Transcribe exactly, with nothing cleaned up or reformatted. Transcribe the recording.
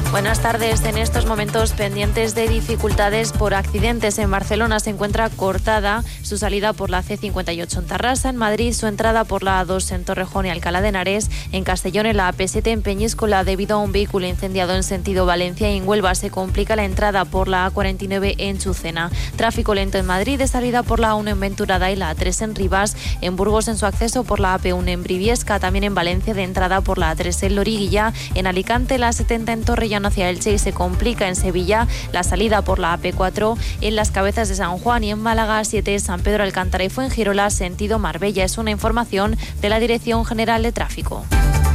Buenas tardes. En estos momentos pendientes de dificultades por accidentes en Barcelona se encuentra cortada su salida por la C cincuenta y ocho en Tarrasa, en Madrid su entrada por la A dos en Torrejón y Alcalá de Henares, en Castellón en la A P siete en Peñíscola debido a un vehículo incendiado en sentido Valencia y en Huelva se complica la entrada por la A cuarenta y nueve en Chucena. Tráfico lento en Madrid de salida por la A uno en Venturada y la A tres en Rivas, en Burgos en su acceso por la A P uno en Briviesca, también en Valencia de entrada por la A tres en Loriguilla, en Alicante la A setenta en Torrellano hacia Elche y se complica en Sevilla la salida por la A P cuatro en Las Cabezas de San Juan y en Málaga siete San Pedro Alcántara y Fuengirola sentido Marbella. Es una información de la Dirección General de Tráfico.